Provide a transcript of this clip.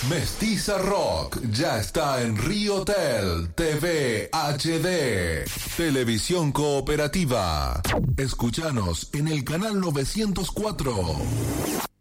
Mestiza Rock ya está en Riotel TV HD. Televisión cooperativa. Escúchanos en el canal 904.